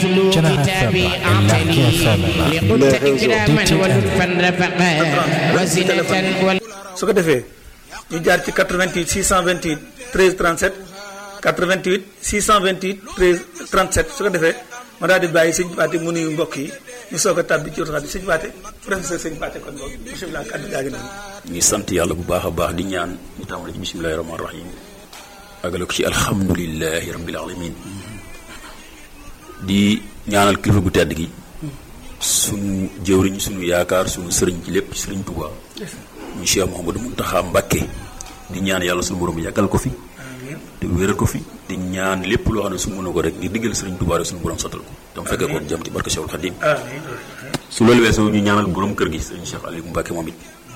كتابي أعطني لقلت إكراما ولطفا رفقا وزنة su ko defee ñu jaar ci 88 628 13 37 88 628 13 37 su ko defee ma daal di bàyyi sëñ Pathé mu nuyu mbokk yi ñu soog a tàbbi ci waxtaan bi sëñ Pathé professeur sëñ Pathé kon boobu bisimilah kàddu gaa ngi noonu. ñu sant yàlla bu baax a baax di ñaan ñu tàmbali ci bisimilahi rahmaani rahim agale ko ci alhamdulilahi rabbil alamin di ñaanal kilifa gu tedd gi suñu jëwriñ suñu yaakaar suñu sëriñ ci lépp sëriñ Touba mu Cheikh Mouhamadou Mountakha Mbacké di ñaan yàlla suñu borom yàggal ko fi te wéral ko fi di ñaan lépp loo xam ne su mën a ko rek ngir diggal sëriñ Touba rek suñu borom sottal ko tam fekkee ko jëm ci barke Cheikhul Khadim su loolu weesoo ñu ñaanal borom kër gi sëriñ Cheikh Aliou Mbacké moom it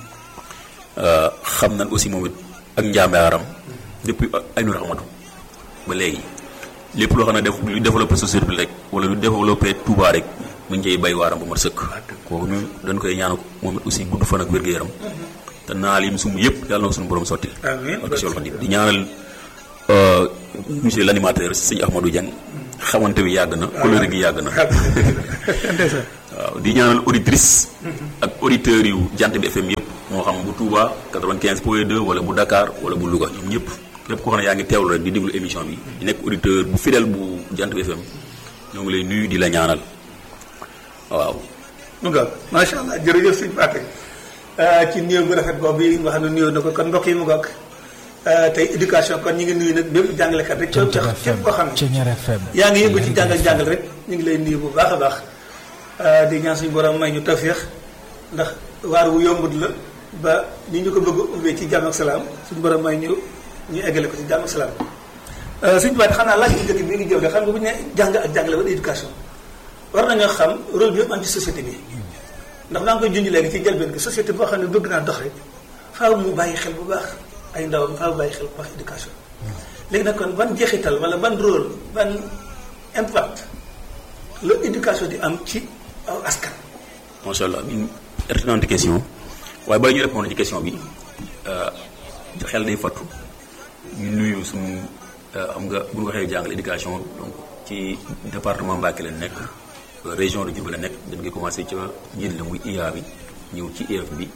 xam nañ aussi moom it ak njàmbaaram depuis ay nu raxmatu ba léegi lépp loo xam ne def lu développé société bi rek wala lu développé Touba rek mu ngi cay bay waaram bu mat sëkk kooku ñu dañ koy ñaanal moom it aussi gudd fan ak wér-gu-yaram te naal yi sum yëpp yàlla na ko suñu borom sotti ak Cheikhul Khadim di ñaanal monsieur l'animateur sëñ Ahmadou Dieng xamante bi yàgg na couleur gi yàgg na waaw di ñaanal auditrice ak auditeurs yu Jant bi FM yëpp moo xam bu Touba 95.2 wala bu Dakar wala bu Louga ñoom ñëpp képp koo xam ne yaa ngi teewlu rek di déglu émission bi di nekk auditeur bu fidèle bu Jant bi FM ñoo ngi lay nuyu di la ñaanal waaw. mu nga macha allah jërëjëf sëñ Pathé ci nuyoo bu rafet boobu yi nga xam ne nuyoo na ko kon mbokk yi mu ngoog tey éducation kon ñu ngi nuyu nag bépp jàngalekat rek. képp koo xam ne yaa ngi yëngu ci jàngal rek ñu ngi lay nuyu bu baax a baax di ñaan suñu borom may ñu tawféex ndax waar wu yombut la ba ni ñu ko bëgg a ubbee ci jàmm ak salaam suñu borom may ñu eggale ko ci jàmm ak salaam sëñ Pathé xam naa laaj bu njëkk bi ngi jëw de xam nga bu ñu nee jàng ak jàngale wala éducation war nañoo xam rôle bi yëpp am ci société bi ndax maa ngi koy junj léegi ci njëlbeen gi société boo xam ne bëgg naa dox rek faaw mu bàyyi xel bu baax ay ndawam faaw bàyyi xel bu baax éducation léegi nag kon ban jeexital wala ban rôle ban impact la éducation di am ci aw askan. macha allah une pertinente question waaye bala ñu répondre ci question bi xel day fattu ñu nuyu suñu xam nga bu ñu waxee jàngale éducation donc ci département Mbacké la nekk. région de Diourbel la nekk dañ koy commencé ca njiit la muy IA bi ñëw ci IEF bi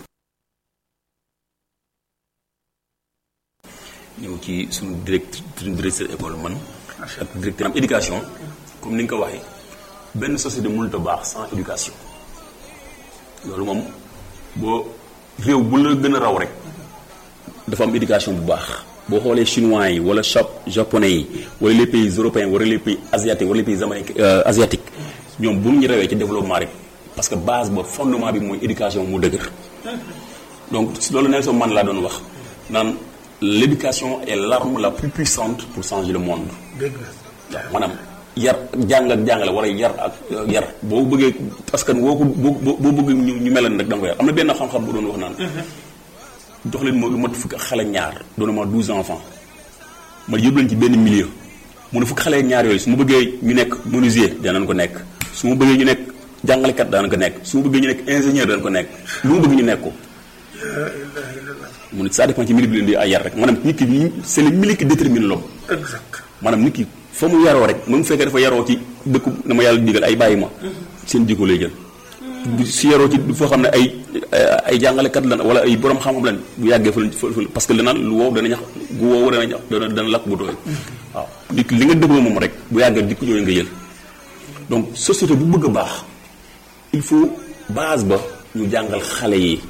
ñëw ci suñu directeur école man ak directeur am éducation comme ni nga ko waxee benn société mënut a baax sans éducation loolu moom boo réew bu la gën a raw rek dafa am éducation bu baax boo xoolee chinois yi wala japonais yi wala les pays européens wala les pays asiatiques wala les pays asiatiques ñoom bu ñu rawee ci développement rek parce que base ba fondement bi mooy éducation mu dëgër donc loolu Nelson Mandela doon wax naan l'éducation est l'arme la plus puissante pour changer le monde. waaw maanaam yar jàng ak jàngale war a yar ak yar boo bëggee askan woo ko boo bëgg ñu melan rek da nga ko yar am na benn xam-xam bu doon wax naan jox leen ma lu mat fukki xale ñaar doon ma 12 enfants ma yóbbu leen ci benn milieu mu ne fukki xale ñaar yooyu su ma bëggee ñu nekk menuisier danañ ko nekk su ma bëggee ñu nekk jàngalekat danañ ko nekk su ma bëggee ñu nekk ingénieur danañ ko nekk lu ma bëgg ñu nekk ko mu ne ça dépend ci milieu bi leen di ay yar rek maanaam nit ki c'est le milieu qui détermine l'homme exact maanaam nit ki fa mu yaroo rek même fekkee dafa yaroo ci dëkku dama yàlla digal ay bàyyi ma seen jikko lay jël si yaroo ci foo xam ne ay jàngalekat lan wala ay borom xam-xam lan bu yàggee fa parce que danaan lu wow dana ñax gu wow dana ñax dana lakk bu tooy waaw nit li nga dëgloo moom rek bu yàggee dikk yooyu nga jël donc société bu bëgg a baax il faut base ba ñu jàngal xale yi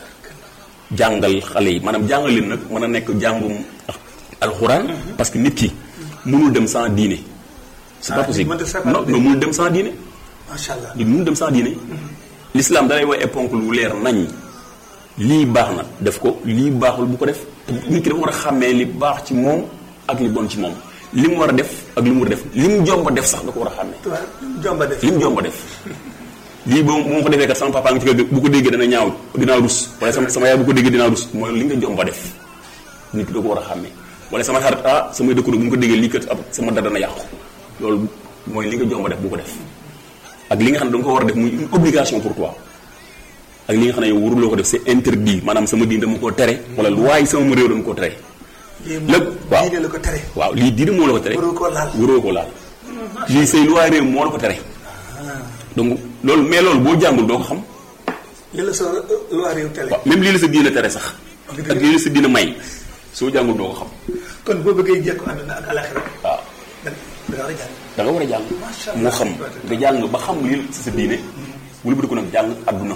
maanaam jàngal leen nag mën a nekk jàngum alxuraan parce que nit ki mënul dem sans diine c'est pas possible non mënul dem sans diine macha allah nit mënul dem sans diine l'islam dalay woy éponque lu leer nañ lii baax na def ko lii baaxul bu ko def nit ki dafa war a xàmmee li baax ci moom ak li bon ci moom li mu war a def ak li mu war a def li mu jomba def sax da ko war a xàmmee li mu jomba def lii boobu moo ko defee kat sama papa nga fi bu ko déggee dana ñaaw dinaa rus wala sama yaay bu ko déggee dinaa rus mooy li nga jomba def nit ki da ko war a xàmmee wala sama xarit samay dëkkandoo bu ñu ko déggee lii kat sama dara dana yàqu loolu mooy li nga jomba def bu ko def ak li nga xam ne da nga ko war a def muy une obligation pour toi ak li nga xam ne yow waruloo ko def c'est interdit maanaam sama diine dama koo tere wala waaye sama réew dama koo tere lépp waaw diine la ko tere waaw lii diine moo la ko tere waroo koo laal waroo koo laal lii say loi réew moo la ko tere. donc loolu mais loolu boo jàngul doo ko xam. li la sa loi réew tere. waaw même lii la sa diina tere sax. ak lii la sa diina may soo jàngul doo ko xam. kon boo bëggee jekku àdduna ak alaxira. waaw da nga war a jàng. moo xam nga jàng ba xam lii si sa diine. wala bu dee ko nag jàng àdduna.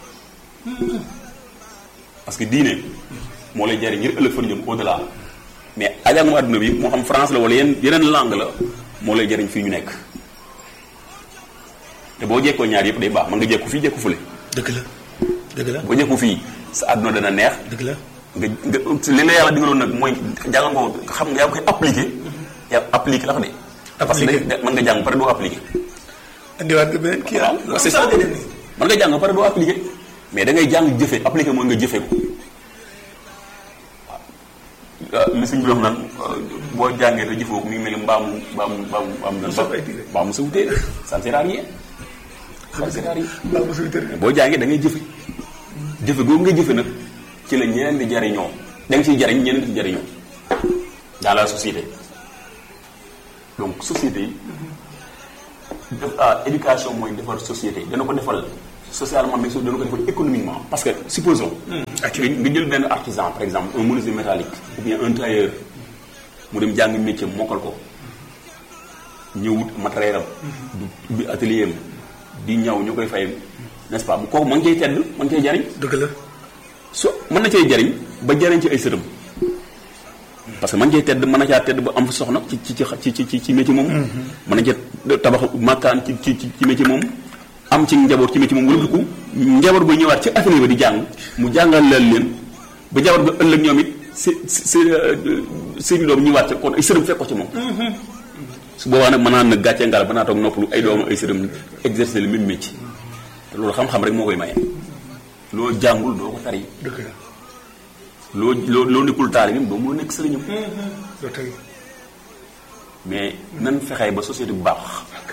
parce que diine moo lay jariñ ngir ëllëg fan ñoom au delà mais ajàngum àdduna bi moo xam France la wala yeneen langue la moo lay jariñ fii ñu nekk te boo jekkoo ñaar yëpp day baax man nga jekku fii jekku fële. dëgg la dëgg la. boo jekku fii sa àdduna dana neex. dëgg la nga li la yàlla digaloon nag mooy jàng ko xam nga yaa koy appliqué. yaa appliqué la ko de. parce que mën nga jàng pare doo appliqué. andiwaat nga beneen kii waaw c'est ça mën nga jàng pare doo appliqué. mais da ngay jàng jëfe appliqué mooy nga jëfe ko waaw li suñ bi wax naan boo jàngee te jëfoo ko mi ngi mel ni mbaamu sa wutee ça ne sert à rien ça ne sert à rien boo jàngee da ngay jëfe jëfe googu nga jëfe nag ci la ñeneen di jariñoo da nga ciy jariñ ñeneen di jariñoo dans la société donc société yi def éducation mooy defar société dana ko defal socialement mais dana ko defal économiquement parce que supposons nga jël benn artisan par exemple un menuisier métallique ou bien un tailleur mu dem jàng métier mokkal ko ñëw wut matériel am du ubbi atelier am di ñaw ñu koy fay n'est-ce pas bu kooku mën cay tedd mën cay jariñ dëgg la so mën na cay jariñ ba jariñ ci ay sëtam parce que mën cay tedd mën na caa tedd ba am fa soxna ci métier moom mën na cee tabax makkaan ci métier moom am ci njaboot ci métier moom wala du njaboot ba ñëwaat ci atelier ba di jàng mu jàngal leen ba njaboot ba ëllëg ñoom it seen doom ñëwaat ci kon ay sërëm fekk ko ci moom. su boobaa nag mën naa nag gàccee ngal ba naa toog noppalu ay doomu ay sërëm exercer le même métier te loolu xam-xam rek moo koy maye. loo jàngul doo ko tari. dëgg la. loo nekkul taalibeem doo mën a nekk sëriñam. doo tey. mais nan fexee ba société bu baax.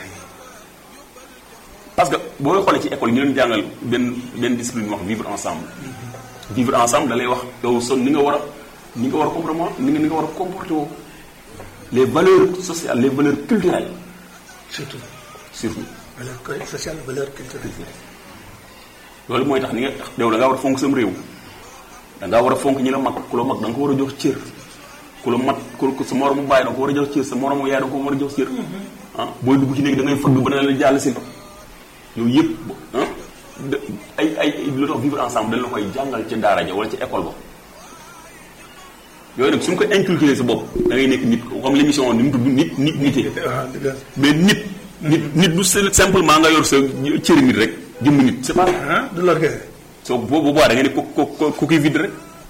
parce que boo xoolee ci école ñu leen jàngal benn discipline wax vivre ensemble. vivre ensemble da lay wax yow son ni nga war a comportement ni nga war a comporter woo les valeurs sociales les valeurs culturelles. surtout. valeur sociale valeur culturelle. loolu mooy tax ni nga yow da ngaa war a fonk sam réew da ngaa war a fonk ñi la mag ku la mag da nga ko war a jox cër ku la mag ku sa moromu bàyyi da nga ko war a jox cër sa moromu yaay da nga ko war a jox cër. booy dugg ci néeg da ngay fëgg ba ne la jàll si. yooyu yëpp ay lu tax vivre ensemble dañ la koy jàngal ci daara ja wala ci école ba yooyu nag suñ ko inculquer sa bopp da ngay nekk nit comme l'émission ni mu tudd nitee mais nit du simplement nga yor sa cëri nit rek jëmm nit c'est pas du l'orgueil soo boobu da ngay ne ko koy vide rek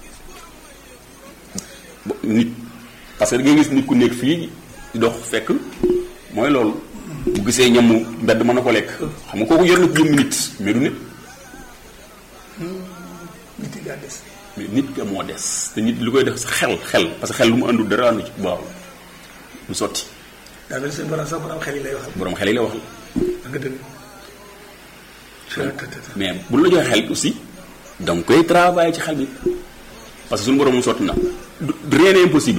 nit parce que da ngay gis nit ku nekk fii di dox fekk mooy loolu bu gisee ñamu mbedd mën na ko lekk xam nga kooku yor na ko jëmmi nit mais du nit. nit yi daa des. mais nit ka moo des te nit lu koy def sa xel parce que xel lu mu àndul dara àndu ci baaxul du sotti. daa mel seen borom sax borom xel yi lay waxal. borom xel yi lay waxal. da nga dëgg. mais bu la joxee xel aussi da nga koy travailler ci xel bi parce que suñu borom mu sotti na rien n'est impossible.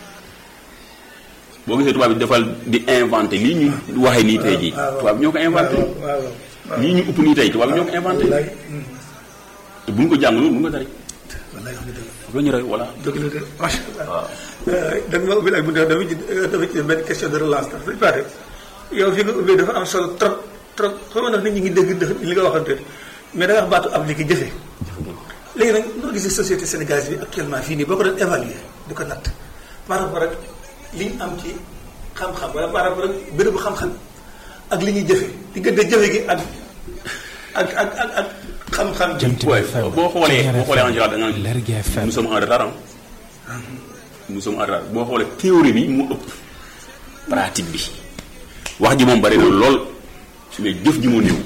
boo gisee tubaab bi defal di inventé lii ñu waxee nii tey jii. tubaab bi ñoo ko inventé. lii ñu ëpp nii tey tubaab bi ñoo ko inventé. te bu ñu ko jàngalul bu ñu ko tari. wallaay wax nga dëgg. loolu ñu roy voilà. dëgg la de macha allah. waaw. da nga ma ubbil ak bu dafa ci benn question de relance ndax dañu paate yow fi nga ubbee dafa am solo trop trop xaw ma ndax nit ñi ngi dégg li nga waxante mais da nga wax baatu appliqué jëfe. léegi nag noo gisee société sénégalaise bi actuellement fii nii boo ko doon évaluer di ko natt par rapport ak li ñu am ci xam-xam wala par rapport ak bérébu xam-xam ak li ñuy jëfe diggante jëfe gi ak xam-xam ji. boo xoolee en général da nga nous sommes en retard nous sommes en retard boo xoolee théorie bi mu ëpp pratique bi wax ji moom bari na lool su mais jëf ji moo néew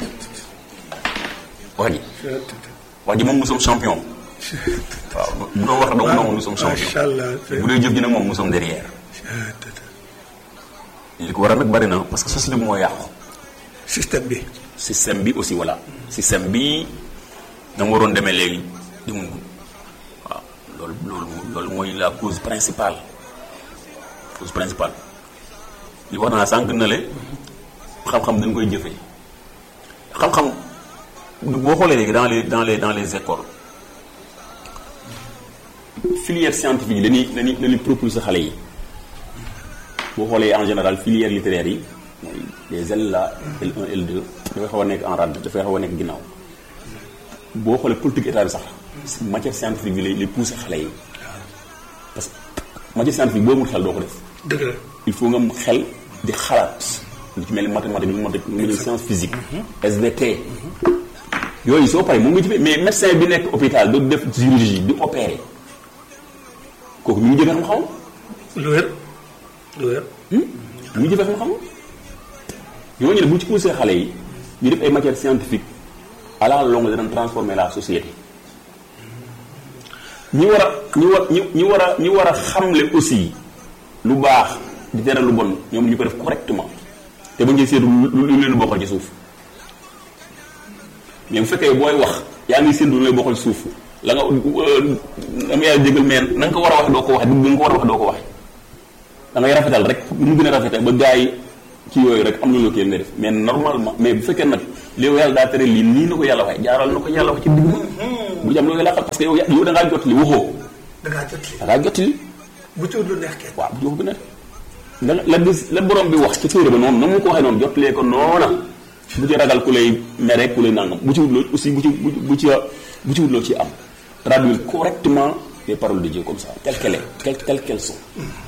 wax ji moom nous sommes champions waaw bu doon wax donc moom nous sommes champions bu dee jëf ji nag moom nous sommes derrière li ko waral nag bari na parce que société bi moo yàqu système bi aussi voilà système bi dama waroon demee léegi di mun waaw loolu mooy la cause principale li wax naa sànq na le xam-xam dañ koy jëfee xam-xam boo xoolee léegi dans les écoles filière scientifique yi dañuy propulser xale yi boo xoolee en général filière littéraire yi mooy les L là L1 L2 dafay xaw a nekk en rade dafay xaw a nekk ginnaaw boo xoolee politique état bi sax matière scientifique bi lay pousser xale yi parce que matière scientifique boo amul xel doo ko def. dëgg la il faut nga am xel di xalaat lu ci mel ni mathématique lu science physique. SVT. yooyu soo paree moom nga jëfee mais médecin bi nekk hôpital doo def chirurgie di opérer kooku ñu ngi jëfee xam-xam. lu wér. ñu ngi jëfee xam-xam ñooñu ne bu ci poussé xale yi ñu def ay matières scientifiques à la longue dana transformer la société. ñi war a xamle aussi lu baax di tere lu bon ñoom ñu ko def correctement te ba ngeen seetu lu leen bokkal ci suuf mais bu fekkee booy wax yaa ngi séntu lu leen bokkal ci suuf la nga dama yàlla jégal mais na nga ko war a wax doo ko waxee bi nga ko war a wax doo ko waxee da ngay rafetal rek mu gën a rafetal ba gars yi ci yooyu rek am na loo kii nga def mais normalement mais bu fekkee nag léegi yàlla daa tere lii nii na ko yàlla waxee jaaral na ko yàlla wax ci digg bu jam loolu la xam parce que yow da ngaa jot li waxoo. da ngaa jot li. bu ci wut lu neex kenn. waaw bu ci wut lu neex la borom bi wax ci téere ba noonu na mu ko waxee noonu jotlee ko noona bu ci ragal ku lay mere ku lay nangam bu ci wut loo aussi bu ci wut loo ci am traduire correctement les paroles de Dieu comme ça telles qu'elles sont.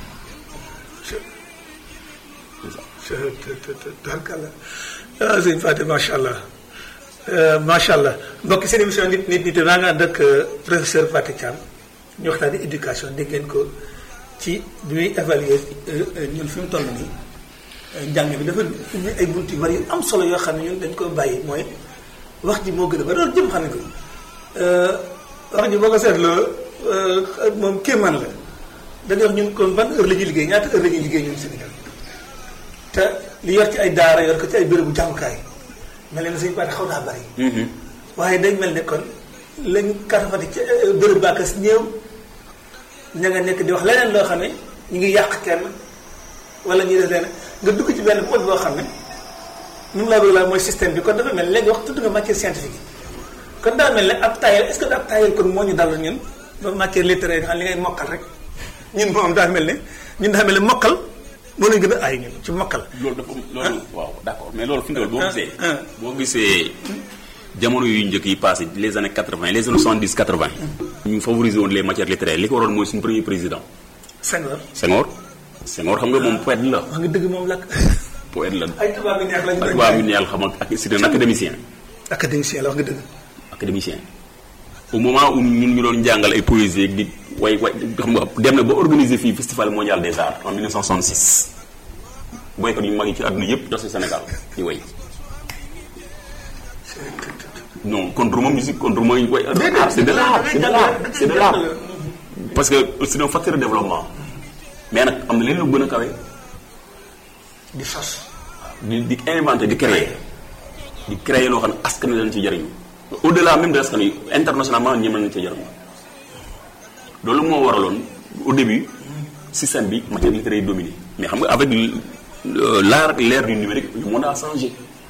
ah sëñ Faty macha allah macha allah mbokk seen émission nit maa ngi ànd ak professeur Faty Thiam ñu waxtaanee éducation dégg ngeen ko ci bi muy évaluer ñun fi mu toll nii njàng bi dafa ubbi ay bunt yu bari yu am solo yoo xam ne ñun dañ ko bàyyi mooy wax ji moo gën a bari loolu jëm xam ne ko wax ji boo ko seetloo moom kéemaan la dañuy wax ñun kon ban heure la ñuy liggéey ñaata heure la ñuy liggéey ñun Sénégal te li yor ci ay daara yor ko ci ay bérébu jàngukaay mel na sëñ Faty xaw naa bari. waaye day mel ne kon lañ karafati ci béréb baakas néew ña nga nekk di wax leneen loo xam ne ñu ngi yàq kenn wala ñuy def leneen nga dugg ci benn pôle boo xam ne nu mu laa bëgg laa mooy système bi kon dafa mel léegi wax tudd nga matière scientifique yi kon daa mel ne ab taayal est-ce que ab taayal kon moo ñu dal ñun ba matière littéraire nga xam li ngay mokkal rek ñun moom daa mel ne mokkal moo leen gën a aay ñun ci mokkal. loolu dafa loolu waaw d'accord mais loolu fi mu toll boo gisee jamono yu njëkk yi passé les années 80 les années 70 80. ñu favoriser woon les matières littéraires li ko waroon mooy suñu premier président. Senghor xam nga moom poète la. wax nga dëgg moom la. poète la. ay tubaab yu neex lañu. ay tubaab yu neex xam ak c'est un académicien. académicien la wax nga dëgg. académicien au moment où ñun ñu doon jàngal ay poésie di way xam nga dem na ba organiser fii festival mondial des arts en 1966 boykat yu mag yi ci àdduna yëpp dans ce Sénégal di way non contre ma musique contre ma way art c'est de l'art parce que c'est un facteur de développement mais nag am na leen lu gën a kawe di sos di inventer di créer loo xam ne askan wi dañ ci jariñu au-delà même de askan wi internationalement ñi mën nañ ci jariñu loolu moo waraloon au début système bi matière littéraire yi dominé mais xam nga avec l'ère du numérique le monde a changé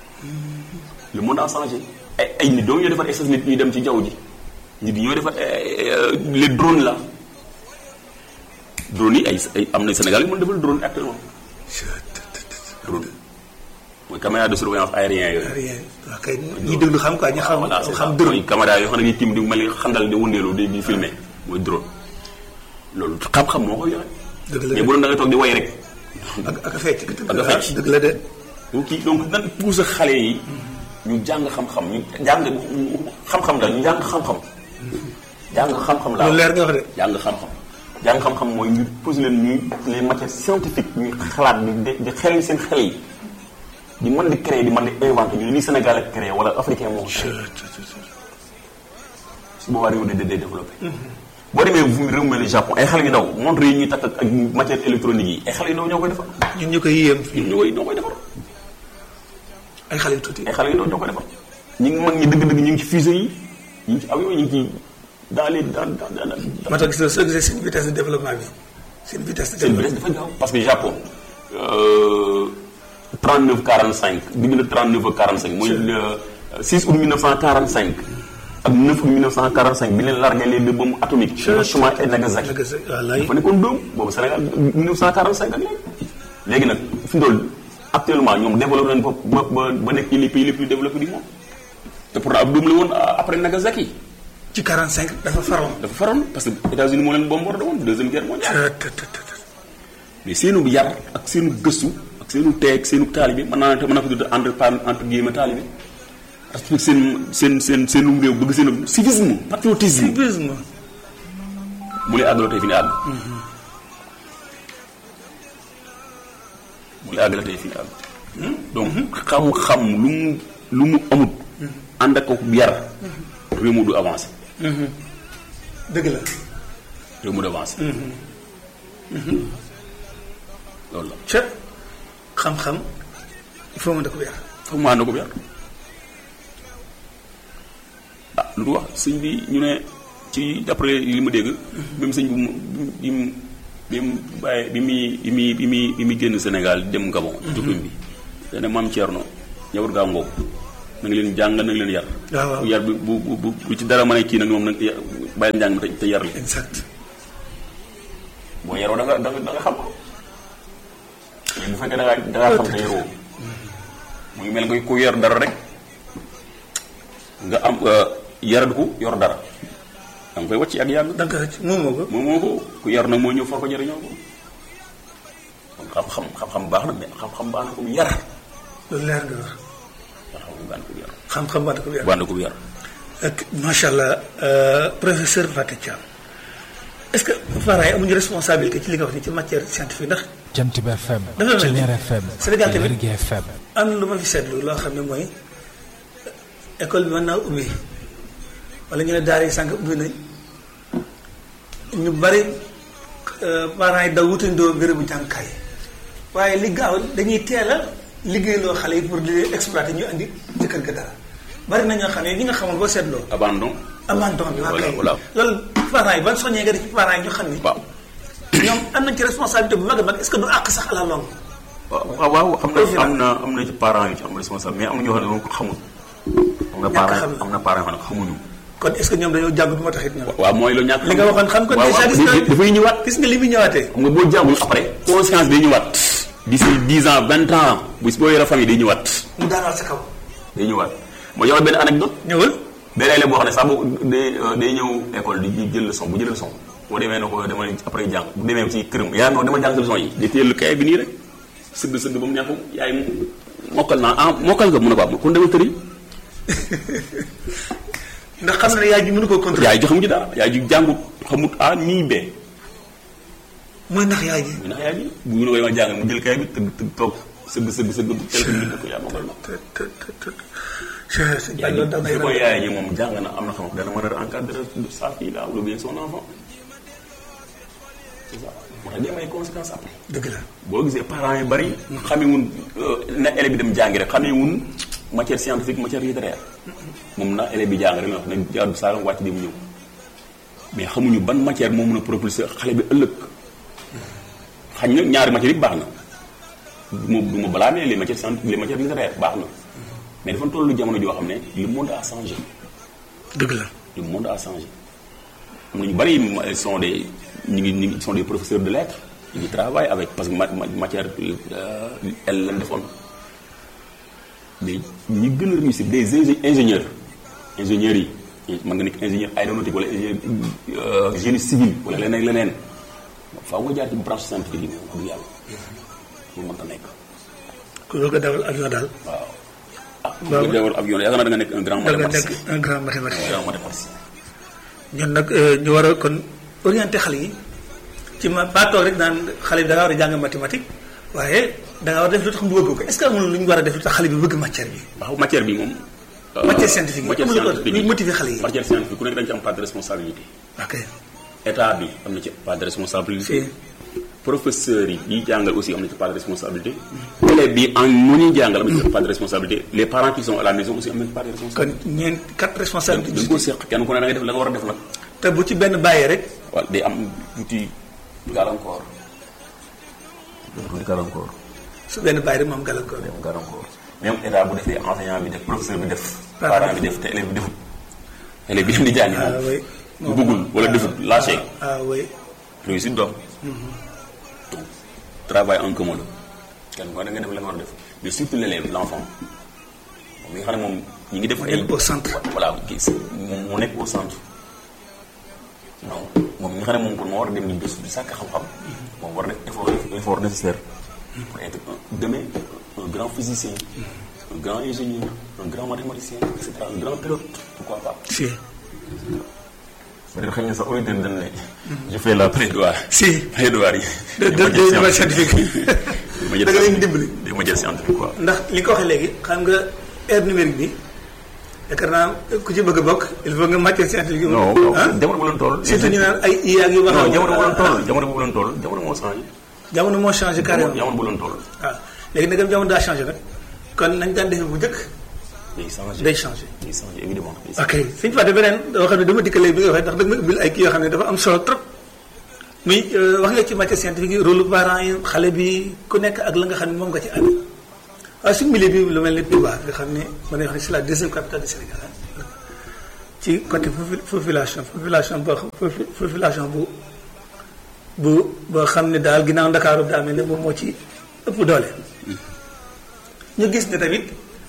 ay nit doo ñoo defar ay nit ñuy dem ci jaww ji nit ñoo defar les drones là drones yi ay am na Sénégal yi mën defal drone actuellement drone mooy caméra de surveillance aérien yooyu. waaw kay ñi déglu xam quoi ñu xam drone caméra yoo xam ne dañuy tiim di mel ni xandal di wëndeelu di filmer mooy drone loolu xam-xam moo koy joxe. dëgg la mais bu doon da nga toog di way rek. ak a fecc. dëgg la de. donc nan pousse xale yi ñu jàng xam-xam ñu jàng xam-xam daal ñu jàng xam-xam. jàng xam-xam laa lu leer nga wax de. jàng xam-xam mooy ñu pousse leen ñuy les matières scientifiques ñuy xalaat di xel seen xel yi di mën di créer di mën di inventer ñu ni Sénégal ak créer wala africain moo su boobaa réew de développé. boo demee réew mel ni Japon ay xale yu ndaw montre yi ñuy takk ak matière électronique yi ay xale yu ndaw ñoo koy defar. ñun ñu koy yéem. ñoo koy defar. ay xale yu tuuti. ay xale yu ndaw ñoo koy defar. ñu ngi mag ñi dëgg-dëgg ñu ngi ci fusée yi ñu ngi ci avion ñu ngi ci dans les moo tax gis nga soo gisee seen vitesse de développement bi seen vitesse de développement dafa gaaw parce que Japon 39 45 diggante 39 ak 45 mooy 6 août 1945 ak 9 août 1945 bi leen largué les deux bombes atomiques Hiroshima et Nagasaki dafa nekkoon doom boobu Sénégal 1945 ak léegi nag fi ndool actuellement ñoom développé nañ ba nekk ci les pays les plus développés du monde te pourtant ab doom la woon après Nagasaki ci 45 dafa faroon parce que États-Unis moo leen bombardé woon deuxième guerre mondiale mais seenu yar ak seenu gëstu ak seenu teeg seenu taalibe mën naa ko tudd entre guillemets taalibe parce que seenu réew bëgg seen civisme patriotisme mu lay àggaloo tey fi ne àgg donc xam-xam lu mu amut ànd ak ko yar réew mu du avancé dëgg la réew mu du avancé loolu la ca xam-xam il faut mën a ko yar lu wax sëñ bi ñu ne ci d'après li ma dégg même sëñ bi muy génn Sénégal dem Gabon tukkim bi dana maam Thierno ñawut gaa ngoob na nga leen jàng na nga leen yar yar bi bu ci dara mën a kii nag moom nag bàyyi njàng mi te yar li exact boo yaroo da nga xam bu fekkee da ngaa xam te yaroo mu ngi mel nga ku yar dara rek nga am yaradu ko yor dara da nga koy wàcc ak yàgg. da nga koy wàcc moomoo ko. ku yar nag moo ñëw for ko jëriñoo ko kon xam-xam baax na mais xam-xam baax na ko bu yar. loolu leer nga wax. xam-xam baax na ko bu yar. baax na ko bu yar. macha allah professeur Pathé Thiam est-ce que parents yi amuñu responsabilité ci li nga wax ni ci matière scientifique ndax. Jant bi FM. dafa mel ni FM. Sénégal tamit Lergui FM. am na lu ma fi seetlu loo xam ne mooy école bi mën naa ubbi wala ñu ne daara yi sànq ubbi nañ ñu bari parents yi daw wutandoo bérébu jàngukaay waaye li gaaw dañuy teel a liggéeyloo xale yi pour di leen exploiter ñu andi ci kër ga dara bari na ñoo xam ne ñi nga xamul boo seetloo. abandon bi waa kay voilà loolu parents yi ban soññee nga def ci parents yi ñu xam ni. waaw ñoom am nañ ci responsabilité bu mag a mag est-ce que du àq sax à la longue. waaw xam na am na ci parents yu ci am responsable mais am na ñoo xam ne moom ko xamul. am na parents yoo xam ne xamuñu. kon est-ce que ñoom dañoo jàngut moo tax it ñoom. waaw mooy lu ñàkk li nga waxoon xam ko déjà gis nga dafay ñëwaat. gis nga li muy ñëwaatee. xam nga boo jàngul après conscience day ñëwaat. d'ici 10 ans 20 ans boo yore famille day ñëwaat. mu daanaat sa kaw. day ñëwaat moo jox la benn anecdote. ñëwal. benn élève boo xam ne sax day ñëw école di jël leçon bu jël leçon boo demee na ko dama après jàng bu demee ci këram yaa non dama jàng leçon yi. di téye lu kay bi nii rek sëgg ba mu neexu yaay mokkal naa mokkal nga mun a ko am kon dama tëri. ndax xam na ne yaay ji mënu koo contrôler. yaay ji xamu ci dara yaay ji jàngut xamut A nii B. mooy ndax yaay ji. bu ñu la koy jàng mu jël kay bi tëgg toog sëgg quelque minute ko yaa mokkal na. su ko yaay ji moom jàng na am na xam dana mën a encadrer sa fille là ou bien son enfant. c'est ça moo tax day am ay conséquences après. dëgg la boo gisee parents yi bari. xamewun na élève bi dem jàngi rek xamewun matière scientifique matière littéraire. moom na élève bi jàng rek la wax ne jaadu saa wàcc di mu ñëw mais xamuñu ban matière moo mën a propulser xale bi ëllëg. xañ na ñaari matières yi baax na du ma balaa ne les matières scientifiques les matières littéraires baax na mais dafa tollu jamono joo xam ne le monde a changé. dëgg la le monde a changé am na ñu bari sont des sont des professeurs de lettres ils travaillent avec parce que matière elle lañ defoon mais ñi gën a réussir des ingénieurs yi mën nga nekk ingénieur aéronautique wala ingénieur génie civil wala leneen. faaw nga jaar ci branche scientifique yi moom ak yàlla loolu mënta nekk. ku bëgg a dawal avion daal. waaw ku bëgg a dawal avion yaakaar naa da nga nekk un grand mathématicien. da nga nekk un grand mathématicien. ñun nag ñu war a kon orienté xale yi ci pas toog rek naan xale bi da ngaa war a jàng mathématique waaye da ngaa war a def lu tax mu bëgg ko est-ce que amul lu ñu war a def lu tax xale bi bëgg matière bi. waaw matière bi moom. matière scientifique yi amul lu motiver xale yi. matière scientifique ku nekk dañ ci am part de responsabilité. ok. état bi am na ci part de responsabilité. professeurs yi jàngal aussi am na ci part de responsabilité. élèves bi en mu ñuy jàngal am na ci part de responsabilité. les parents qui sont à la maison aussi am na ci part de responsabilité. kon ñeent 4 responsabilités. dañ ko seq kenn ku ne da ngay def la nga war a def nag. te bu ci benn bàyyee rek. waaw day am tuuti gàllankoor. su benn bàyyi rek moom gàllankoor. même état bu defee enseignant bi def professeur bi def. parent bi def te élève bi defut. élève bi dem di jàngi. bu bëggul wala defut lâché. oui. réussite doom. donc travail en commun la. kenn ku ne da nga def la nga war a def mais surtout l'élève l'enfant moom mi nga xam ne moom ñi ngi def. ay au centre. voilà kii moom moo nekk au centre. donc moom mi nga xam ne moom pour moo war a dem di bés di sàkk xam-xam. moom war a def effort nécessaire pour être demain un grand physicien, un grand ingénieur, un grand mathématicien, etc. Un grand pilote, pourquoi pas. Si. Peut-être que ça aurait été donné. Je fais la plaidoirie. Si. Plaidoirie. de scientifique. da nga leen dimbali. des modèles scientifiques quoi. ndax li nga ko waxee léegi xam nga ère numérique bi yaakaar naa ku ci bëgg a bokk il faut nga matière scientifique. non jamono bu leen toll. surtout ñu naan ay IA yu wax. non jamono bu leen toll jamono bu leen toll jamono moo changé. jamono moo changé carrément jamono bu leen toll. waaw léegi nag jamono daa changé nag kon nañ daan defee bu njëkk. day changé évidemment. ok suñ fàtte beneen doo xam ne dama dikk léegi bi nga waxee ndax da nga ma ubbil ay kii yoo xam ne dafa am solo trop muy wax nga ci matière scientifique yi rôle parents yi xale bi ku nekk ak la nga xam ne moom nga ci amee waaye suñu milieu bi lu mel ni Touba nga xam ne mën nañu wax ne c'est la deuxième capitale du Sénégal ci côté population boo xam ne daal ginnaaw Ndakaaru daa mel ne moom moo ci ëpp doole. ñu gis ne tamit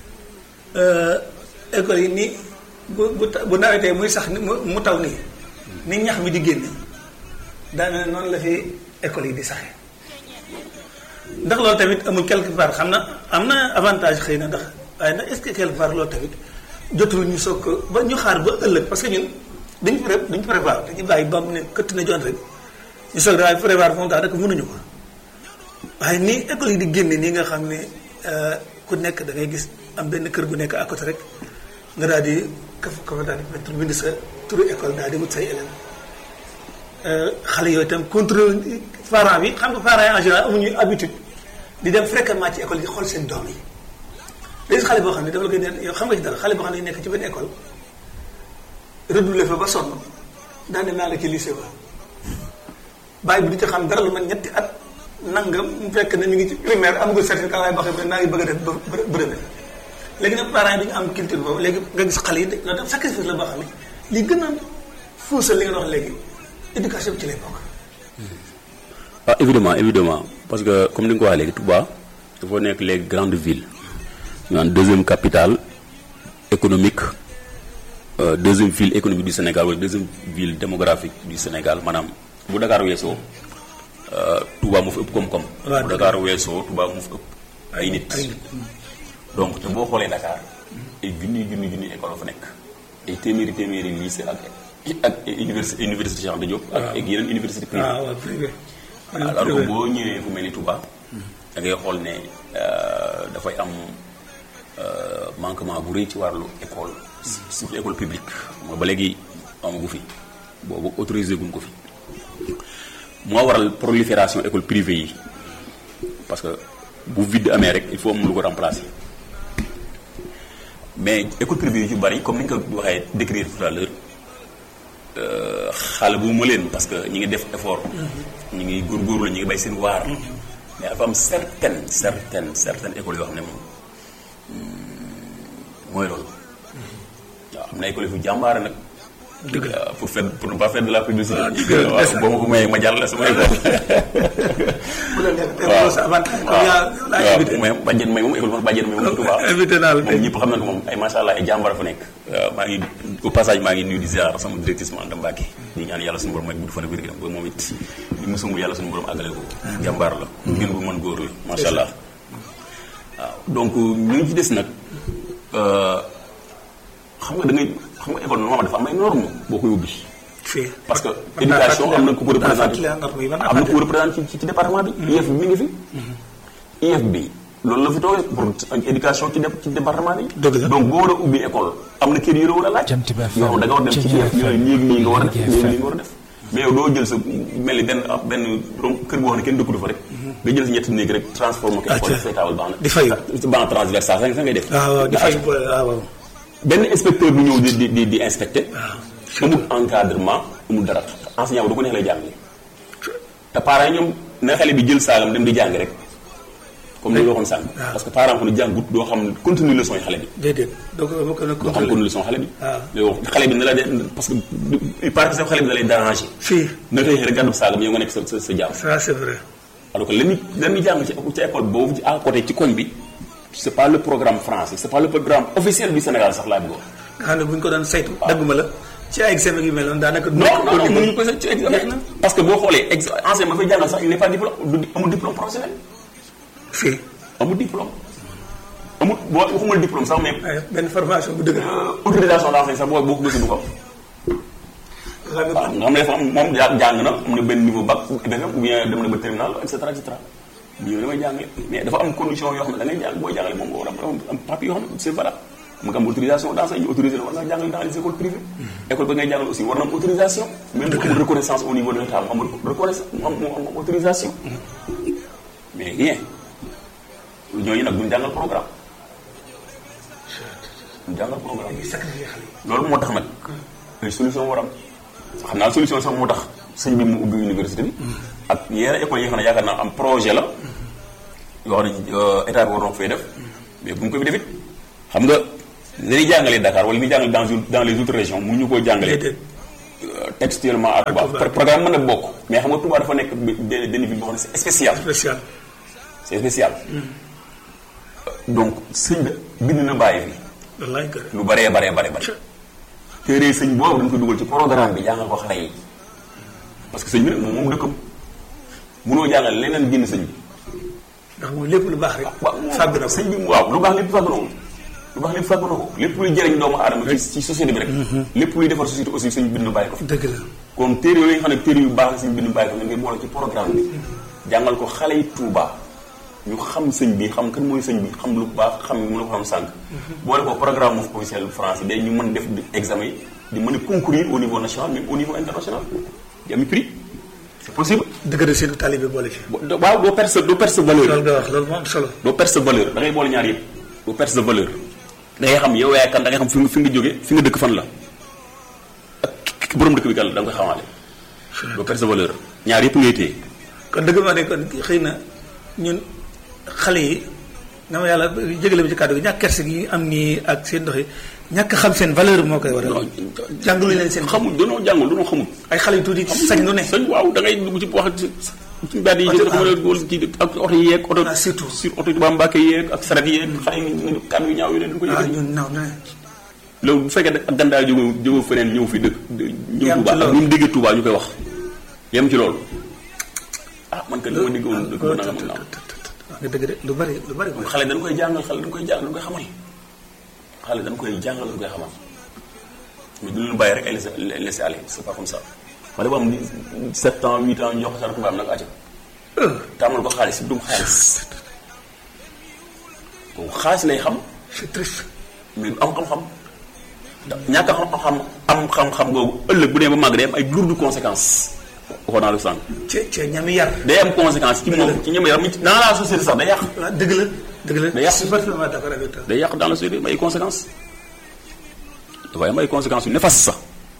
école yi nii bu nawetee muy sax mu taw nii ni ñax mi di génne daanaka noonu la fi école yi di saxee ndax loolu tamit amul quelque part xam na am na avantage xëy na ndax waaye nag est-ce que quelque part loolu tamit jotul ñu soog ko ba ñu xaar ba ëllëg parce que ñun duñ prévoir dañuy bàyyi ba mu ne këtt na jon rek ñu soog daal prévoir moom daal rek mënuñu ko waaye nii école yi di génne nii nga xam ne ku nekk da ngay gis am benn kër bu nekk à côté rek nga daal di kafa daal di bind sa turu école daal di wut say élèves xale yooyu itam contrôle parents bi xam nga parents yi en général amuñu habitude di dem fréquemment ci école yi xool seen doom yi léegi xale boo xam ne dafa la koy ne yow xam nga ci dara xale boo xam ne nekk ci benn école redoublé fa ba sonn daan ne naa la ci lycée ba bàyyi bi di ci xam dara lu man ñetti at nangam mu fekk ne ñu ngi ci primaire amagul certificat waaye boo xam ne naa ngi bëgg a def brevet léegi nag parents yi dañu am culture boobu léegi nga gis xale yi loolu tam sacrifice la boo xam ne li gën a fuusal li nga wax léegi éducation bi ci lay bokk. ah évidemment parce que comme ni nga ko waxee léegi Touba dafa nekk les grandes villes ñu naan deuxième capitale économique deuxième ville économique du Sénégal wala deuxième ville démographique du Sénégal maanaam bu Dakar weesoo Touba moo fa ëpp koom-koom. bu Dakar weesoo Touba moo fa ëpp ay nit. donc te boo xoolee Dakar ay junni école fa nekk ay téeméeri lycée ak université Cheikh Anta Diop. ak yeneen université privée. alors que boo ñëwee fu mel ni Touba da ngay xool ne dafay am manquement bu rëy ci wàllu école surtout école publique mooy ba léegi amagu fi boobu autorisé guñ ko fi moo waral prolifération école privée yi parce que bu vide amee rek il faut am lu ko remplacer mais école privée yu ci bari comme ni nga ko waxee décrire tout à l'heure xale bu ma leen parce que ñi ngi def effort ñi ngi góorgóorlu ñi ngi bay seen waar mais dafa am certaines écoles yoo xam ne moom mooy loolu waaw am na école yu jàmbaare nag pour ne pas faire de la publicité waaw boo ma ko mayee ma jàll la sama école waaw bàjjen may moom école moom bàjjen may moom Touba moom ñëpp xam na ko moom ay macha allah ay jàmbaar fa nekk maa ngi au passage maa ngi nuyu di ziar sama directrice Anta Mbacke di ñaan yàlla suñu borom may gudd fan ak wér ba moom it di musumbu yàlla suñu borom àggale ko jàmbaar la ngeen bu mën góor la macha allah waaw donc ñu ngi ci des nag xam nga école normalement dafa am ay normes boo koy ubbi parce que éducation am na ku ko représenté ci département bi IEF bi mi ngi fi IEF bi loolu la fi toogee pour éducation ci département bi donc boo war a ubbi école am na kër yu war a laaj yow da nga war dem ci IEF yooyu léegi nii nga war a def léegi nii nga war a def mais yow doo jël sa mel ni benn kër boo xam ne kenn dëkku fa rek nga jël sa ñetti néeg rek transformé ko école faytaawal ban transversal sa ngay def benn inspecteur bu ñëw di inspecté amul encadrement amul dara enseignant bu du ko neex lay jàngale te parents yi ñoom na xale bi jël saagam dem di jàng rek comme ni nga waxoon sànq. parce que parent ko ne jàngut doo xam continue leçon yi xale bi. déedéet doo xam continue leçon xale bi. waaw xale bi na la de parce que il paraît que xale bi da lay déranger. fii na xëy rek gàddu saagam yow nga nekk sa jàmm. ça c'est vrai. alors que la muy jàng ci école boobu à côté ci koñ bi c'est pas le programme français c'est pas le programme officiel du Sénégal sax laa bëgg wax. nga xam ne bu ñu ko doon saytu. dagguma la ci ay examen yu mel noonu daanaka. non mënuñu ko ci examen parce que boo xoolee enseignant ma fay jàngal sax il n'est pas diplôme amul diplôme professionnel. fii amul diplôme amul boo waxumul diplôme sax mais. benn formation bu dëgg. autorisation d'enseigner sax boo ko gëstu du ko. waaw nga xam ne dafa am moom jàng na am na benn niveau bac ou bien dem na ba terminal et cetera et cetera ñu damay jàngale mais dafa am condition yoo xam ne da ngay jàng booy jàngale moom nga war a am papier yoo xam ne c'est valable mu nga am autorisation d'enseigner ñu autorisé war nga jàngale dans les écoles privées école ba ngay jàngale aussi war na am autorisation même bu amul reconnaissance au niveau de l'État mu am reconnaissance mu am autorisation mais rien ñooñu nag duñ jàngal programme duñ jàngal programme loolu moo tax nag ay solution war am xam naa solution sax moo tax sëñ bi mu ubbi université bi ak yeneen école yi nga xam ne yaakaar naa am projet la yoo xam ne état bi war na ko fay def mais bu ñu ko fi defit xam nga dañuy jàngalee Dakar wala li ñuy jàngale dans les autres régions mu ñu koo jàngalee textuellement à Touba programme mën na bokk mais xam nga Touba dafa nekk benn ville boo xam ne c'est spécial c'est spécial donc sëñ bi bind na bàyyi fi lu baree téere sëñ boobu dañ ko dugal ci programme bi jàngal ko xale yi parce que sëñ bi nag moom dëkkam mënoo jàngal leneen génn sëñ bi. ndax moom lépp lu baax rek. fàgg na sëñ bi waaw lu baax lépp fàgg na ko lu baax lépp fàgg na ko lépp luy jëriñ doomu aadama ci société bi rek. lépp luy defar société aussi sëñ bind bàyyi ko fi. dëgg la kon téere yooyu nga xam ne téere yu baax la sëñ bind bàyyi ko ngeen koy boole ci programme bi. jàngal ko xale yi Touba ñu xam sëñ bi xam kan mooy sëñ bi xam lu baax xam mën a ko xam sànq. boole ko programme officiel français day ñu mën def examen yi di mën a concourir au niveau national même au niveau international di am prix c'est possible. dëgg la seen talibé boole ci. waaw doo perte valeur. loolu nga wax loolu moo am solo. doo perte valeur da ngay boole ñaar yëpp doo perte valeur da ngay xam yow yaay kan da ngay xam fi nga jóge fi nga dëkk fan la ak borom dëkk bi kan la da nga koy xamaale. doo perte valeur ñaar yëpp ngay téye. kon dëgg maa ne kon xëy na ñun xale yi na ma yàlla jégale ma ci kàddu gi ñàkk kerse gi am nii ak seen dox yi ñàkk xam seen valeur moo koy waral. jàngalu leen seen. xamul danoo jàngul danoo xamul. ay xale yu tuuti sañ lu ne. sañ waaw da ngay dugg ci wax ci mbedd yi. ak oto yi yeeg oto. surtout sur oto yi ba Mbàkke yeeg ak saret yeeg xale yi kàddu yu ñaaw yi ne duñ ko yëg. ñun naaw na. loolu bu fekkee ak gandaay jóge feneen ñëw fi dëkk. ñëw Touba ak ni mu déggee Touba ñu koy wax. yem ci loolu ah man kat li ma déggoon dëkk ba nangam ak nangam. nga dëgg de lu bari. xale dañ koy jàngal xale dañ koy xamal xale dañ koy jàngal dañ koy xamal mais du leen bàyyi rek ay laisser aller c'est pas comme ça xale boo am 7 ans 8 ans ñu jox ko sa tubaab nag acca tàmmal ko xaalis dum xaalis kooku xaalis lay xam c'est triste mais du am xam-xam ñàkk am xam-xam boobu ëllëg bu dee ba màgg day am ay lourdes conséquences waxoon naa la sànq. ci ñami yar. day am conséquence ci moom ci ñami yar dans la société sax day yàq. dëgg la. day yàq parfaitement d'accord avec toi. day yàq dans la société ay conséquences dafay am ay conséquences yu néfastes sax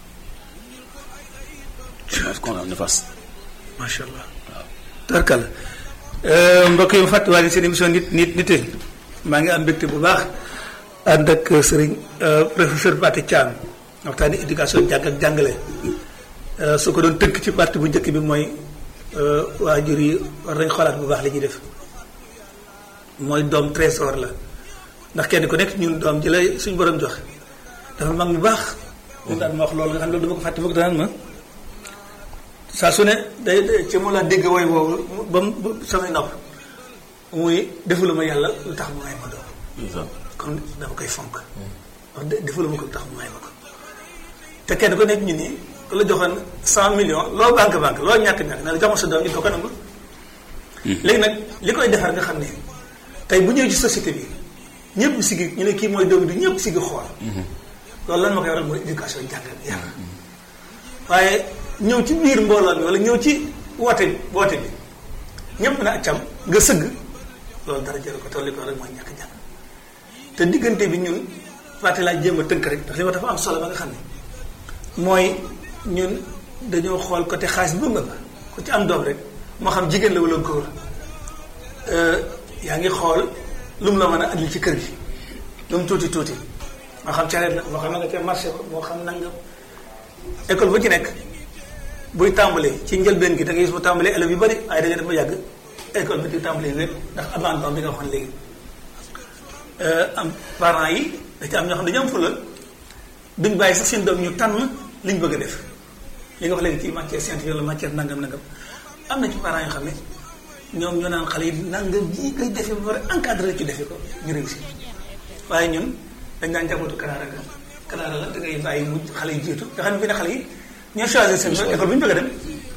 conséquences néfastes. macha allah waaw. tarkal mbokk yi mu fàttaliwaale seen émission nit maa ngi am mbégte bu baax ànd ak sëriñ professeur Pathé Thiam waxtaani éducation jàng ak jàngale. su ko doon tënk ci partie bu njëkk bi mooy waajur yi war nañ xoolaat bu baax li ñuy def mooy doom trésor la ndax kenn ku nekk ñun doom ji lay suñu borom jox dafa mag ñu baax. ñu daan ma wax loolu nga xam ne loolu dama ko fàtte foog daan ma saa su ne day ci mu la dégg woy boobu ba mu samay nopp muy defula ma yàlla lu tax mu may ma doom. kon dama koy fonk. wax defula ma ko lu tax mu may ma ko te kenn ku nekk ñu nii. ku la joxoon 100 millions loo banque loo ñàkk na la jox ma sa doom ñu ko nangu. léegi nag li koy defar nga xam ne tey bu ñëwee ci société bi ñëpp sigi ñu ne kii mooy doom bi ñëpp sigi xool. loolu lan ma koy waral mooy éducation jàngal yar waaye ñëw ci biir mbooloo mi wala ñëw ci woote bi ñëpp na accam nga sëgg loolu dara jël ko tool li ko waral mooy ñàkk jàng te diggante bi ñun fàtte laa jéem a tënk rek ndax li ma dafa am solo ba nga xam ne mooy. ñun dañoo xool côté xaalis bu nga ku ci am doom rek moo xam jigéen la wala góor yaa ngi xool lu mu la mën a andil ci kër gi lu mu tuuti tuuti moo xam careet la moo xam na nga ca marché ba moo xam nangam école bu ci nekk buy tàmbalee ci njëlbeen gi da ngay gis mu tàmbalee élèves yu bëri waaye da nga def ba yàgg école bi di tàmbalee lépp ndax abandon bi nga waxoon léegi am parents yi da ci am ñoo xam ne dañu am fula duñ bàyyi sax seen doom ñu tànn liñ bëgg a def li nga wax léegi ci matière scientifique wala matière nangam am na ci parents yoo xam ne ñoom ñoo naan xale yi nangam ji koy defee ba pare encadré ci defee ko ñu réussir waaye ñun dañ daan jàppatu kanaara la da ngay bàyyi mu xale yi jiitu nga xam ne fi ne xale yi ñoo choisir seen école bu ñu bëgg a dem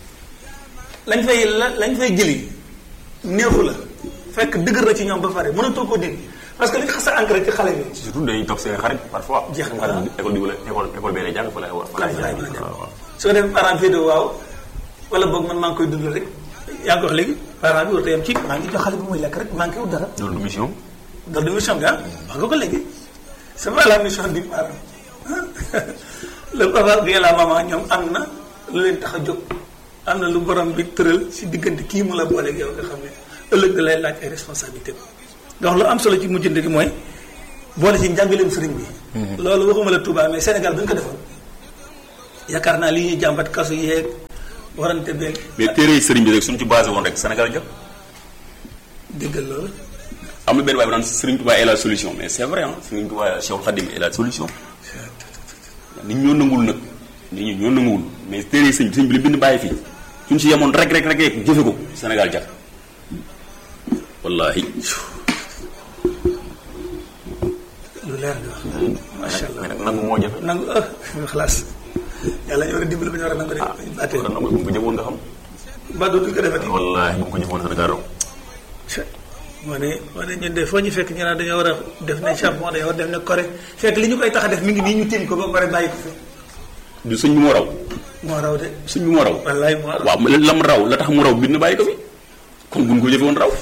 lañ fay jëli neexu la fekk dëgër na ci ñoom ba pare mënatoo koo dégg parce que li xas a ancré ci xale bi. surtout dañuy toog seen xarit parfois. jeex na xale école bi wala école bee lay jàng fa lay war. su ko defee parent bi waaw wala boog man maa ngi koy dundal rek yaa ngi ko wax léegi parent bi war a yem ci maa ngi jox xale bi muy lekk rek manqué wul dara. loolu du mission. loolu du mission bi ah wax nga ko léegi c'est pas la mission du parent le papa bi et la maman ñoom am na lu leen tax a jóg am na lu borom bi tëral si diggante kii mu la booleeg yow nga xam ne ëllëg da lay laaj ay responsabilités donc lu am solo ci mujjante gi mooy boole ci njàngaleem sëriñ bi. loolu waxuma la Touba mais Sénégal bu ñu ko defoon yaakaar naa li ñuy jàmbat kasu yeeg warante beeg. mais téere yi sëriñ bi rek suñu ci basé woon rek Sénégal jot. déggal loolu. am na benn waay bu naan Serigne Touba est la solution mais c'est vrai ah Serigne Touba Cheikhoul Khadim est la solution. nit ñoo nanguwul nag nit ñi ñoo nanguwul mais téere yi sëñ bi li bind bàyyi fii suñ si yemoon rek jëfe ko Sénégal jot wallahi. lu leer nga wax. macha allah mais nag nangu moo jafe. nangu xalaas yàlla ñu war a dimbali ba ñu war a nangu rek. kon nag bu ko jëfoon nga xam. ba dootul ko defati. wallaahi bu ko jëfoon Sénégal raw. moo ne ñun de foo ñu fekk ñu naan dañoo war a def ne Japon dañoo war a def ne Corée fekk li ñu koy tax a def mi ngi nii ñu tiim ko ba pare bàyyi ko fi. du sëñ bi moo raw. moo raw de. sëñ bi moo raw. wallaay moo raw waaw lam raw la tax mu raw bind bàyyi ko fi kon buñ ko jëfe woon raw.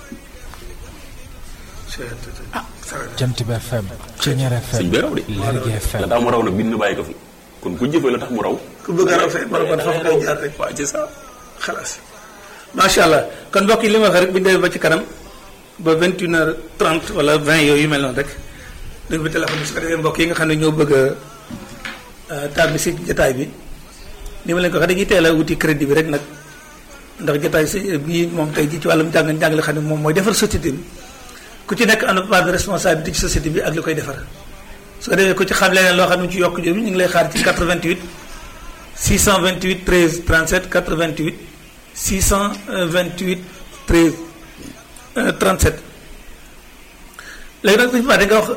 Jant bi FM. Ceñeer FM. sëñ bi raw de. Lergui FM. la tax mu raw nag bind bàyyi ko fi kon ku jëfee la tax mu raw. ku bëgg a raw fay mën a kon foofu ngay jaar rek. waaw c'est ça. xalaas macha allah kon mbokk yi li ma wax rek bu ñu demee ba ci kanam ba 21h30 wala 20 yooyu mel noonu rek dégg bi téléphone bi su ko defee mbokk yi nga xam ne ñoo bëgg a tàbbi si jotaay bi ni ma leen ko waxee dañuy teel a wuti crédit bi rek nag ndax jotaay si bii moom tey jii ci wàllum jàngale xam ne moom mooy defar société bi ku ci nekk am na part de responsabilité ci société bi ak li koy defar su ko defee ku ci xam leneen loo xam ne ci yokk jooju ñu ngi lay xaar ci 88 628 13 37 88 628 13 37 léegi nag suñu fàtte nga wax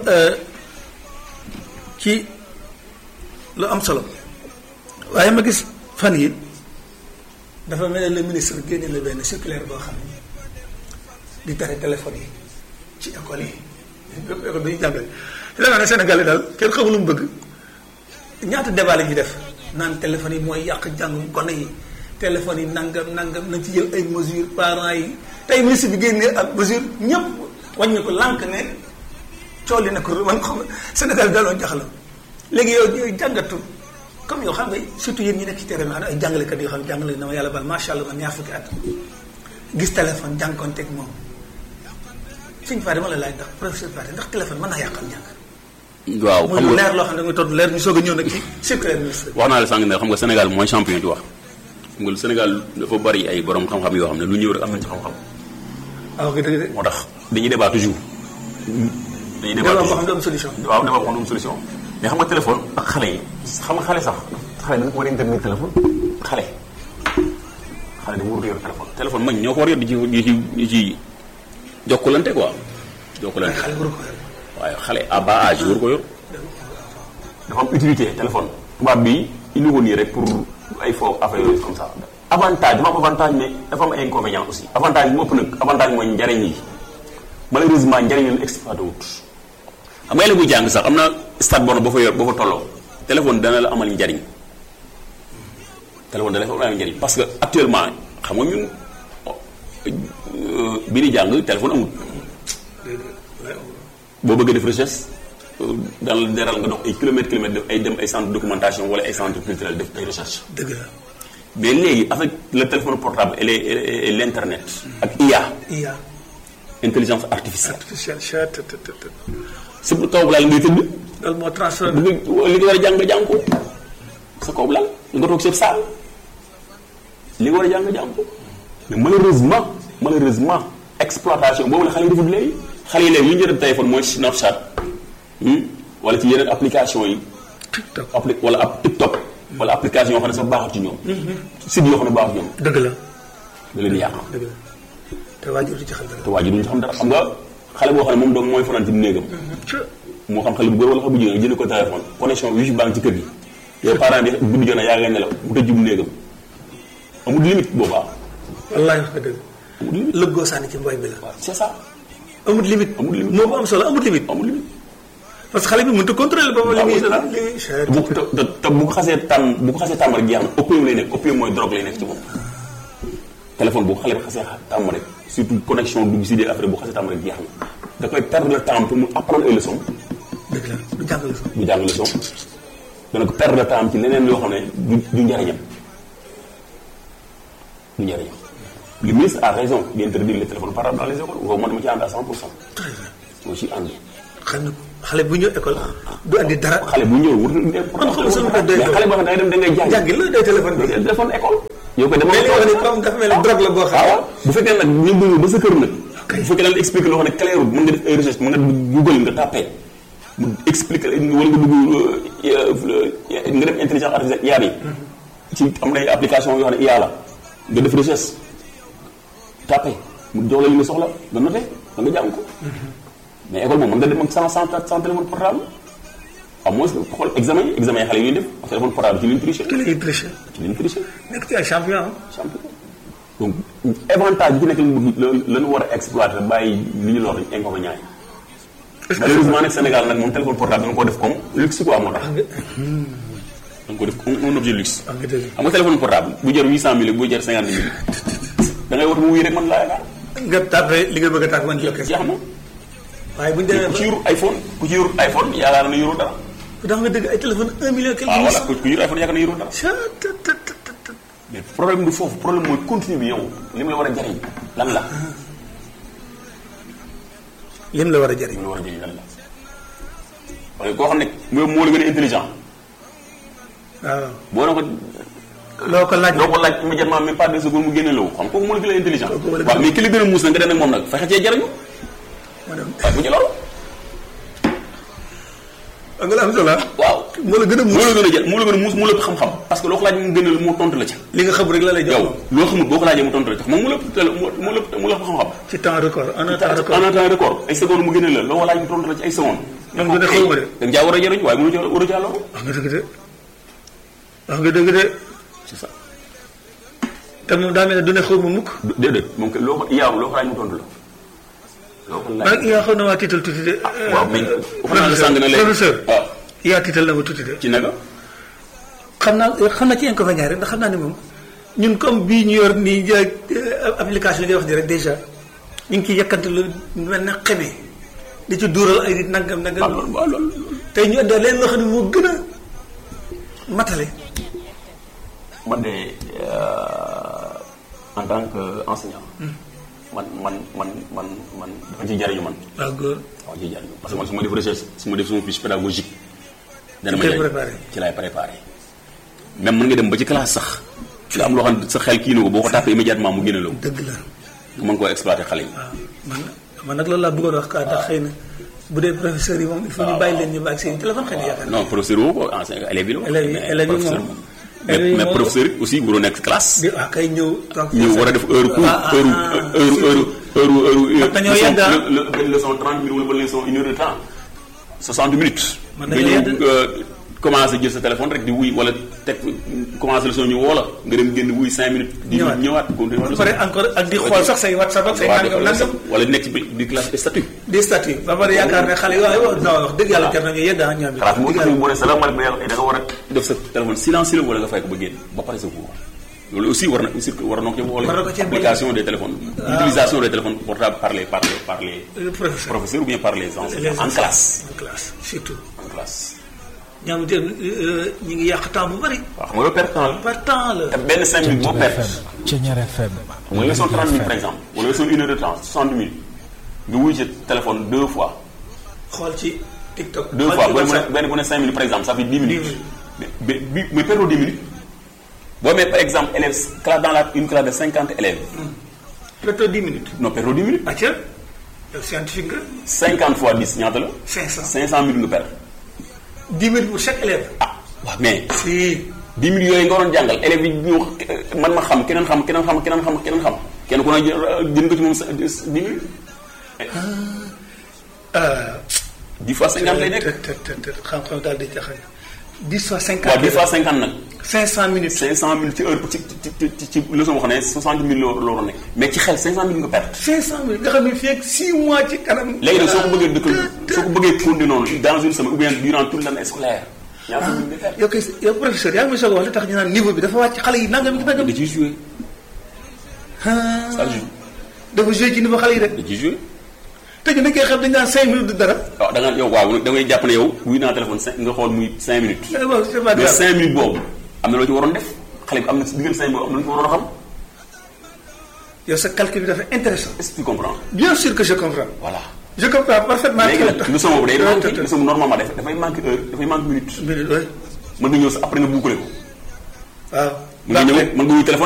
ci lu am solo waaye ma gis fan yi dafa mel ne le ministre génne la benn circulaire boo xam ne di tere téléphone yi ci école yi école bi ñu jàngale te dafa ne Sénégal yi daal kenn xamul lu mu bëgg ñaata débat la ñuy def naan téléphone yi mooy yàq jàngum gone yi téléphone yi nangam nañ ci jël ay mesures parents yi tey ministre bi génnee ak mesure ñëpp wàññi ko lànk ne cool yi ne ko man xam Sénégal daloon jaxalam léegi yow jàngatu comme yow xam nga surtout yéen ñi nekk ci terrain bi ay jàngalekat yoo xam ne jàngale na ma yàlla bal macha allah man ñaar fukki at gis téléphone jànkonteeg moom suñu faa dama la laaj ndax professeur Faté ndax téléphone mën naa yàqal njàng. waaw xam nga leer loo xam ne da nga tontu leer ñu soog a ñëw nag ci circulaire ministre. wax naa la sànq ne xam nga Sénégal mooy champion ci wax xam nga Sénégal dafa bari ay borom xam-xam yoo xam ne lu ñëw rek am nañ ci xam-xam. waaw dëgg dëgg. moo tax dañuy débat toujours. dañuy débat toujours xam ne am solution. waaw débat xam ne am solution. mais xam nga téléphone ak xale yi xam nga xale sax xale da nga ko war a internet téléphone xale da nga war a yor téléphone. téléphone mag ñoo ko war a yor di ci jokkalante quoi. jokkalante xale waru ko yor. waaye xale à bas âge waru ko yor. dafa am utilité téléphone. tubaab bi indi ko nii rek pour ay faux affaire yooyu comme ça. avantage dafa am avantage mais dafa am ay inconvénient aussi. avantage bi mu ëpp nag avantage mooy njariñ yi malheureusement njariñ leen exploité wut. xam nga bu jàng sax am na stade bon ba fa yor ba fa tolloo téléphone dana la amal njariñ téléphone dana la amal njariñ parce que actuellement xam nga ñun bi ni jàng téléphone amul. boo bëggee def recherche daan la deral nga dox ay kilomètres def ay dem ay centre documentation wala ay centre culturel def ay recherche. dëgg la. mais léegi avec le téléphone portable et l'internet. ak IA. intelligence artificielle. artificielle si bu kaw laal ngay tëdd. loolu moo transformé. li nga war a jàng nga jàng ko sa kaw laal nga toog sa saal li nga war a jàng nga jàng ko mais malheureusement exploitation boobu la xale yi defut léegi xale yi léegi li ñu jël téléphone mooy Snapchat wala ci yeneen application yi. TikTok wala ab TikTok. wala application yoo xam ne sax baaxul ci ñoom. site yoo xam ne baaxul ci ñoom. dëgg la. da leen di yàq. dëgg la te waajur du ci xam dara. te waajur duñu ci xam dara xam nga xale boo xam ne moom doom mooy fanaan ci néegam. moo xam xale bu góor wala xale bu jigéen jënd ko téléphone connexion wi ci baa ngi ci kër gi. yow parents bi guddi jot na yaa ngay nelaw mu tëj bu néegam amul limite boobaa. wallaahi wax nga dëgg. amul limite lëggoo sànni ci mbooy bi la. waaw c'est ça. amul limite. moo ko am solo amul limite. parce que xale bi mënut a contrôler ba li muy te bu ko xasee tàmm rek jeex na opium lay nekk opium mooy drogue lay nekk ci moom. téléphone bu xale bi xasee tàmm rek surtout connexion dugg si des affaires bu xasee tàmm rek jeex na da koy perdre le temps pour mu apprendre ay leçons. dëgg la du jàng leçon. du jàng leçon dana ko perdre le temps ci leneen yoo xam ne du njariñam du njariñam. le ministre a raison d'interdire les téléphones portables dans les écoles boobu man dama ci ànd à 100%. très bien moo ci ànd. xam nga xale bu ñëw école du andi dara. xale bu ñëw wut man xam sama kër day xale boo xam ne da ngay dem jàngi la day téléphone bi. téléphone école. yow koy mais li nga wax ni comme dafa mel ni drogue la boo xam. waaw bu fekkee nag ñu bëgg ba sa kër nag. bu fekkee daal expliqué loo xam ne clair mën nga def ay recherche mën nga google nga tapé mu expliqué wala nga dugg nga def intelligence artificielle IA bi. ci am na ay application yoo xam ne IA la nga def recherche tapé mu jox la li nga soxla nga noté da nga jàng ko. mais école moom mën nga dem ak sans téléphone portable à moins que xool examen yi xale yi ñuy def ak téléphone portable ci liñ triché. ci liñ triché. nekk ci ay champion donc avantage bi ci nekk la ñu war a exploiter bàyyi li ñu lor inconvénient yi. malheureusement nag Sénégal nag moom téléphone portable da nga ko def comme luxe quoi moo tax. da nga ko def comme un objet luxe. xam nga téléphone portable bu jar 800 000 bu jar 50 000 da ngay war mu wuy rek man laa yaakaar. nga tàppee li nga bëgg a tàpp man la jeex na. waaye bu ñu demee ku ci yorul iPhone yaakaar na yorul dara. ndax nga dëgg ay téléphone 1 million quelque chose. voilà ku yorul iPhone yaakaar na yorul dara. mais problème du foofu problème mooy continue bi yow li mu la war a jariñ lan la. lim la war a jariñ. lan la parce que koo xam ne moo la gën a intelligent. waaw boo na ko. loo ko laaj immédiatement même pas 2 secondes mu génne la wu xam kooku moo la gën a intelligent. waaw mais ki la gën a muus na nga dem ak moom nag fexe cee jariñu. waaw bu ci loolu. nga la am solo waaw moo la gën a muus moo la gën a muus moo la xam-xam. parce que loo ko laaj mu gënal moo tontu la ca. li nga xam rek la lay jox yow loo xamul boo ko laajee mu tontu la ca moom mu la xam-xam. ci temps record en un temps record ay secondes mu gënal la loo ko laaj mu tontu la ci ay secondes. ñoom du ne xaw ma de. da nga caa war a jëriñ waaye mënu ca war a jàlloo. wax nga dëgg de. c'est ça. te moom daa mel ne du ne xaw ma mukk. déedéet moom kay loo ko laaj mu tontu la. man yaa xam na waa tiital tuuti de. waaw mais professeur waaw yaa tiital na ma tuuti de. ci naka. xam naa ci inconvénient rek ndax xam naa ne moom ñun comme bii ñu yor nii application yi ngay wax ni rek déjà ñu ngi ciy yàkkante lu mel ne xeme di ci duural ay nit nangam. waaw loolu tey ñu indee leen loo xam ne moo gën a matale. man de en tant que enseignant. man dafa ciy jariñu man. waaw góor. waaw ciy jariñu parce que man su ma def recherche su ma def sama fiche pédagogique. dana ma ci laay préparé. même mën nga dem ba ci classe sax. nga am loo xam ne sa xel kii na ko boo ko tàppee immédiatement mu génne la. dëgg la. nga mën koo exploiter xale yi. waaw man nag loolu laa bëggoon wax ka ndax xëy na bu dee professeurs yi moom il faut ñu bàyyi leen ñu bàyyi seen téléphone xëy na yaakaar. non professeur woo ko enseignant élèves yi la. élèves yi moom mais professeur yi aussi waroo nekk classe. bi waaw kay ñëw. war a def heure cours heure dañoo yedd benn leçon 30 minutes wala leçon 1 heure de temps 60 minutes. man dañoo yedd commencé jël sa téléphone rek di wuy wala teg commencé leçon ñu woo la nga dem génn wuy 5 minutes. di ñëwaat continuer. ba pare encore ak di xool sax say WhatsApp ak say nangam wala nekk ci di classe statut. di statut ba pare yaakaar ne xale yi wax dëgg yàlla jar nañu yedd ñoom bi. xalaat moo tax mu ne salaamaaleykum yàlla da nga war a def sa téléphone silencieux wala nga fay ko ba génn ba pare sa cours. loolu aussi war na ko ci boole. application des téléphones. utilisation des téléphones portables par les professeurs ou bien par les enseignants en classe. en classe surtout. en classe. ñoom itam ñu ngi yàq temps bu bari. waaw xam nga loolu perte temps la. perte temps la. te benn 5 minutes boo perte. Thiéniere FM. mooy leçon 30 minutes par exemple wala leçon 1 heure de temps 60 minutes nga wuy ci téléphone 2 fois. xool ci TikTok. 2 fois benn bu ne 5 minutes par exemple ça fait 10 minutes. mais période 10 minutes. boo mee par exemple élèves classe dans une classe de 50 élèves. période 10 minutes. non période 10 minutes. atieu yow scientifique nga. 50 fois 10 ñaata la. 500 minutes nga perdre. 10 minutes pour chaque élève. ah waaw mais. si 10 minutes yooyu nga waroon jàngal élèves yi ñu man ma xam keneen xam keneen xam keneen xam keneen xam kenn ku ne jënd ko ci moom 10 minutes. 10 fois 50 lay nekk. xam-xam daal di jaxal 10 fois 50. waaw 10 fois 50 nag. 500 minutes. 500 minutes ci heure ci leçon boo xam ne 60 minutes la waroon nekk mais ci xel 500 minutes nga perte. 500 minutes nga xam ne fii ak 6 mois ci kanam. léegi nag soo ko bëggee dëkkal soo ko bëggee continuer noonu dans une semaine ou bien durant toute l'année scolaire. ñaata minutes nga perte. yow kay yow professeur yaa ngi may soog a wax li tax ñu naan niveau bi dafa wàcc xale yi nangam ci nangam. da ciy joué. ça joue. dafa joué ci niveau xale yi rek. da ciy joué. te ñu dañ koy xam dañ naan 5 minutes du dara. waaw da nga yow waaw da ngay jàpp ne yow wuy naa téléphone nga xool muy 5 minutes. c'est pas grave mais 5 minutes boobu am na loo ci waroon def xale bi am na si diggante 5 boobu am na lu ci waroon a xam. yow sa calcul bi dafa intéressant. est-ce que tu comprends. bien sûr que je comprends. voilà. je comprends parfaitement. léegi nag leçon boobu day manqué leçon normalement dafay manqué heure dafay manqué minute. minute oui. mën nga ñëw sa après nga boucler ko. waaw. mën nga ñëw mën nga wuy téléphone